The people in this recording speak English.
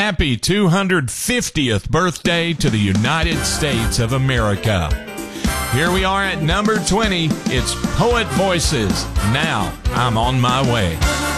happy 250th birthday to the United States of America. Here we are at number 20. It's Poet Voices. Now I'm on my way.